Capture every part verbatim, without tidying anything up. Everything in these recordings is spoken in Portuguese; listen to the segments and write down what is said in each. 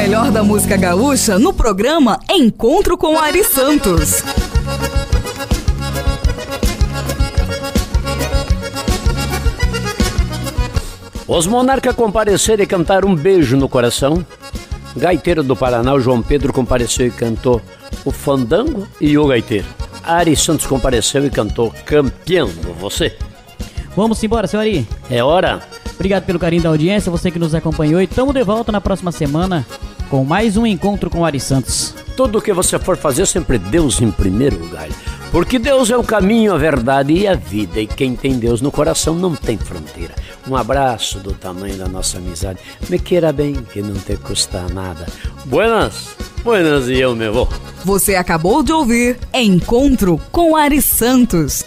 melhor da música gaúcha no programa Encontro com Ari Santos. Os monarcas compareceram e cantaram Um Beijo no Coração. Gaiteiro do Paraná, o João Pedro, compareceu e cantou O Fandango e o Gaiteiro. Ari Santos compareceu e cantou Campeão, você. Vamos embora, seu Ari. É hora. Obrigado pelo carinho da audiência, você que nos acompanhou. E estamos de volta na próxima semana com mais um Encontro com Ari Santos. Tudo o que você for fazer, sempre Deus em primeiro lugar. Porque Deus é o caminho, a verdade e a vida. E quem tem Deus no coração não tem fronteira. Um abraço do tamanho da nossa amizade. Me queira bem, que não te custa nada. Buenas, buenas e eu me vou. Você acabou de ouvir Encontro com Ari Santos.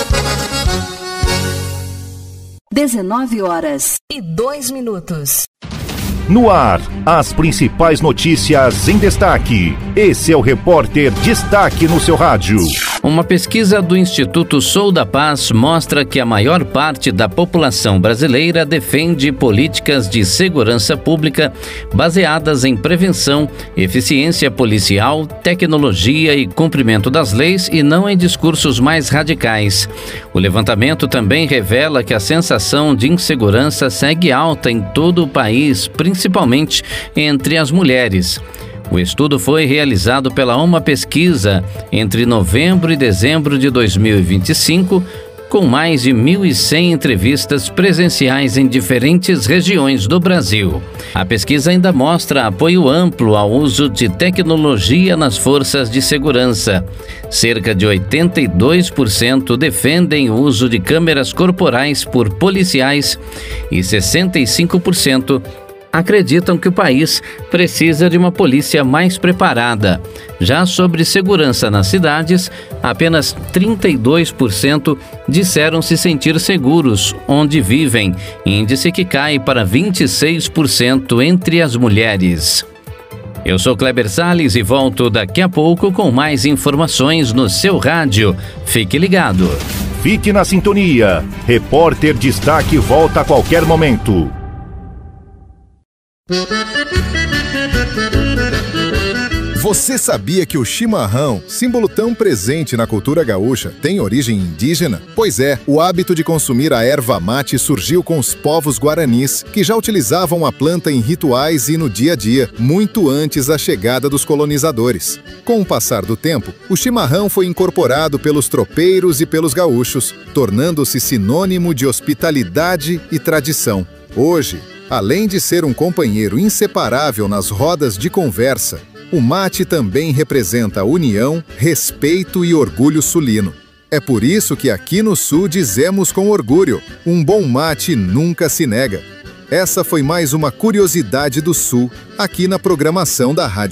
dezenove horas e dois minutos. No ar, as principais notícias em destaque. Esse é o Repórter Destaque no seu rádio. Uma pesquisa do Instituto Sou da Paz mostra que a maior parte da população brasileira defende políticas de segurança pública baseadas em prevenção, eficiência policial, tecnologia e cumprimento das leis e não em discursos mais radicais. O levantamento também revela que a sensação de insegurança segue alta em todo o país, principalmente entre as mulheres. O estudo foi realizado pela Uma Pesquisa entre novembro e dezembro de dois mil e vinte e cinco, com mais de mil e cem entrevistas presenciais em diferentes regiões do Brasil. A pesquisa ainda mostra apoio amplo ao uso de tecnologia nas forças de segurança. Cerca de oitenta e dois por cento defendem o uso de câmeras corporais por policiais e sessenta e cinco por cento acreditam que o país precisa de uma polícia mais preparada. Já sobre segurança nas cidades, apenas trinta e dois por cento disseram se sentir seguros onde vivem, índice que cai para vinte e seis por cento entre as mulheres. Eu sou Kleber Salles e volto daqui a pouco com mais informações no seu rádio. Fique ligado. Fique na sintonia. Repórter Destaque volta a qualquer momento. Você sabia que o chimarrão, símbolo tão presente na cultura gaúcha, tem origem indígena? Pois é, o hábito de consumir a erva mate surgiu com os povos guaranis, que já utilizavam a planta em rituais e no dia a dia, muito antes da chegada dos colonizadores. Com o passar do tempo, o chimarrão foi incorporado pelos tropeiros e pelos gaúchos, tornando-se sinônimo de hospitalidade e tradição. Hoje, além de ser um companheiro inseparável nas rodas de conversa, o mate também representa união, respeito e orgulho sulino. É por isso que aqui no Sul dizemos com orgulho, um bom mate nunca se nega. Essa foi mais uma curiosidade do Sul, aqui na programação da Rádio